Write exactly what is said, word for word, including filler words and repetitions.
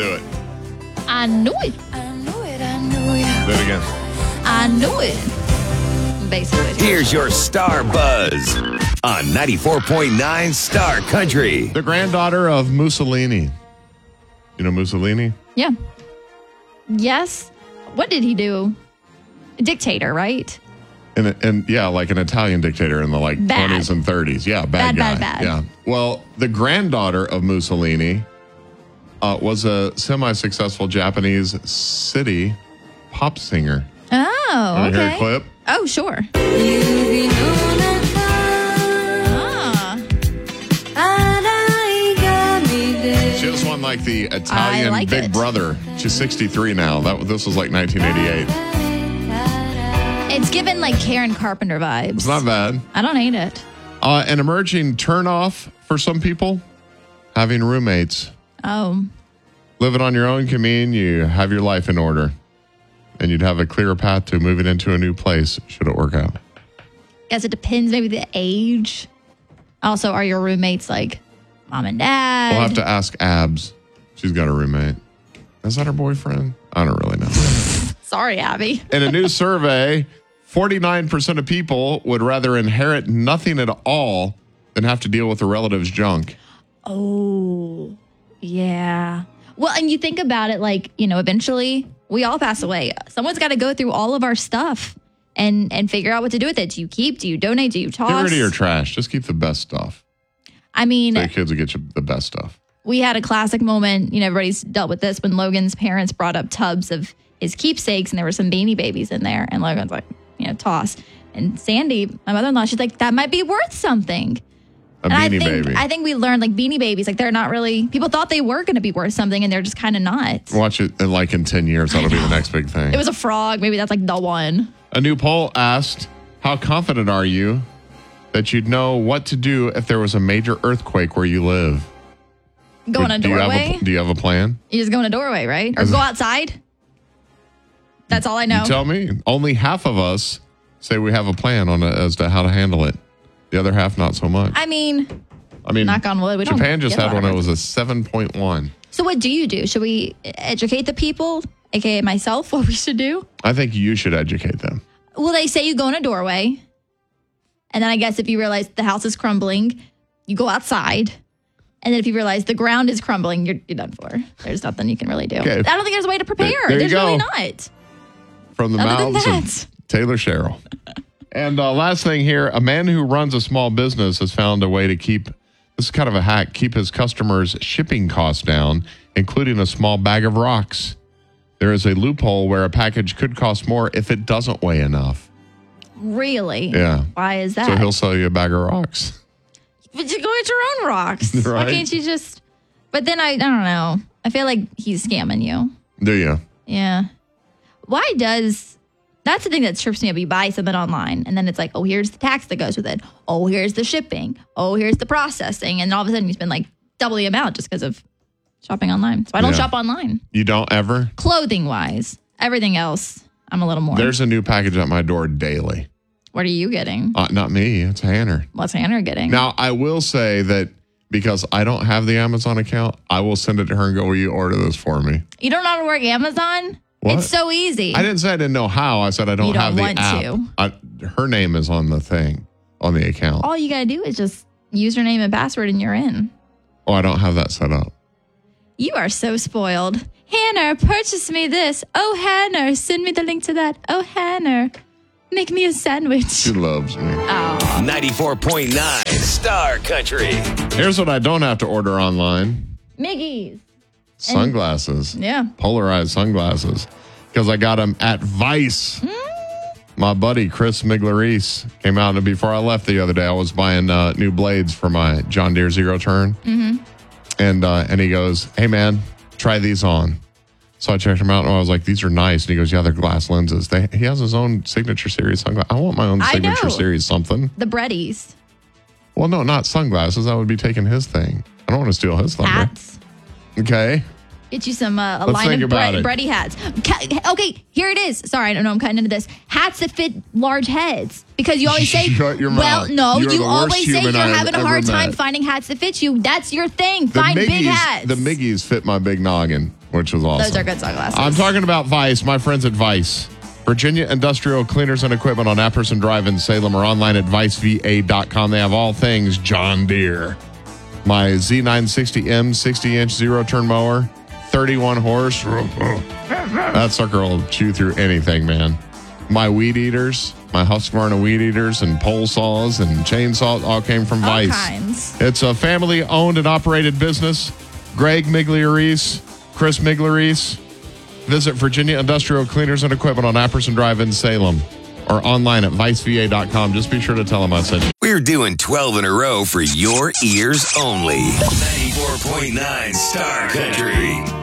Do it. I knew it. I knew it, I knew it. Do it again. I knew it. Basically. Here's your Star Buzz on ninety-four point nine Star Country. The granddaughter of Mussolini. You know Mussolini? Yeah. Yes. What did he do? A dictator, right? And, and yeah, like an Italian dictator in the like Bad. twenties and thirties. Yeah, Bad, bad, guy. bad, bad. Yeah. Well, the granddaughter of Mussolini uh, was a semi-successful Japanese city pop singer. Oh, Want to okay. hear a clip? Oh, sure. Ah. She just won like the Italian like Big it. Brother. She's sixty-three now. That this was like nineteen eighty-eight. It's given like Karen Carpenter vibes. It's not bad. I don't hate it. Uh, an emerging turnoff for some people, having roommates. Oh, Living on your own can mean you have your life in order, and you'd have a clearer path to moving into a new place should it work out. guess it depends. Maybe the age. Also, are your roommates like mom and dad? We'll have to ask Abs. She's got a roommate. Is that her boyfriend? I don't really know. Sorry, Abby. In a new survey, forty-nine percent of people would rather inherit nothing at all than have to deal with a relative's junk. Oh, yeah. Well, and you think about it like, you know, eventually we all pass away. Someone's got to go through all of our stuff and and figure out what to do with it. Do you keep? Do you donate? Do you toss? Get rid of your trash. Just keep the best stuff. I mean, So your kids will get you the best stuff. we had a classic moment. You know, everybody's dealt with this when Logan's parents brought up tubs of his keepsakes and there were some Beanie Babies in there. And Logan's like, you know, toss. And Sandy, my mother-in-law, she's like, that might be worth something. A And I Beanie think, Baby. I think we learned like Beanie Babies, like they're not really, people thought they were going to be worth something and they're just kind of not. Watch it in like in ten years. That'll be the next big thing. It was a frog. Maybe that's like the one. A new poll asked, how confident are you that you'd know what to do if there was a major earthquake where you live? Go in a do you have doorway. a, do you have a plan? You just go in a doorway, right? Or As- go outside. That's all I know. You tell me. Only half of us say we have a plan on it as to how to handle it. The other half, not so much. I mean, I mean, knock on wood, we don't Japan just get a had lot one of that was a seven point one. so what do you do? Should we educate the people, aka myself, what we should do? I think you should educate them. Well, they say you go in a doorway. And then I guess if you realize the house is crumbling, you go outside. And then if you realize the ground is crumbling, you're, you're done for. There's nothing you can really do. Okay. I don't think there's a way to prepare. There- there you there's really go. not. From the Other than mouths that. of Taylor Sherrill. And uh, last thing here, a man who runs a small business has found a way to keep, this is kind of a hack, keep his customers' shipping costs down, including a small bag of rocks. There is a loophole where a package could cost more if it doesn't weigh enough. Really? Yeah. Why is that? So he'll sell you a bag of rocks. But you go get your own rocks. Why Right. can't you just? But then I, I don't know. I feel like he's scamming you. Do you? Yeah. Why does? That's the thing that trips me up. You buy something online, and then it's like, oh, here's the tax that goes with it. Oh, here's the shipping. Oh, here's the processing, and all of a sudden you spend like double the amount just because of shopping online. So I don't Yeah. shop online. You don't ever? Clothing wise, everything else, I'm a little more. There's a new package at my door daily. What are you getting? Uh, not me. It's Hanner. What's Hannah getting? Now, I will say that because I don't have the Amazon account, I will send it to her and go, will you order this for me? You don't know how to work Amazon? What? It's so easy. I didn't say I didn't know how. I said I don't, You don't have the want app. to. I, her name is on the thing, on the account. All you got to do is just username and password and you're in. Oh, I don't have that set up. You are so spoiled. Hannah, purchase me this. Oh, Hannah, send me the link to that. Oh, Hannah, make me a sandwich. She loves me. Oh. ninety-four point nine Star Country. Here's what I don't have to order online. Miggies. Sunglasses. Yeah. Polarized sunglasses. Because I got them at Vice. Mm. My buddy, Chris Miglaris, came out, and before I left the other day, I was buying uh, new blades for my John Deere Zero Turn. Mm-hmm. And, uh, and he goes, hey, man, try these on. So I checked them out, and I was like, these are nice. And he goes, yeah, they're glass lenses. They, he has his own Signature Series sunglasses. I want my own I Signature know. Series something. The breadies. Well, no, not sunglasses. That would be taking his thing. I don't want to steal his thunder. Hats. Okay. Get you some uh, a Let's line think of about bread, it. bready hats. Ca- Okay, here it is. Sorry, I don't know. I'm cutting into this. Hats that fit large heads because you always say, Shut your "Well, mouth. no." You're the You worst always say human you're I have having a ever hard time met. finding hats that fit you. That's your thing. The Find big Miggies, hats. the Miggies fit my big noggin, which was awesome. Those are good sunglasses. I'm talking about Vice, my friends at Vice. Virginia Industrial Cleaners and Equipment on Apperson Drive in Salem or online at vice v a dot com. They have all things John Deere. My Z nine sixty M sixty inch zero turn mower, thirty-one horse. That sucker will chew through anything, man. My weed eaters, my Husqvarna weed eaters and pole saws and chainsaws all came from All Vice. kinds. It's a family owned and operated business. Greg Migliarese, Chris Migliarese. Visit Virginia Industrial Cleaners and Equipment on Apperson Drive in Salem or online at vice v a dot com. Just be sure to tell them I said. We're doing twelve in a row for your ears only. ninety-four point nine Star Country.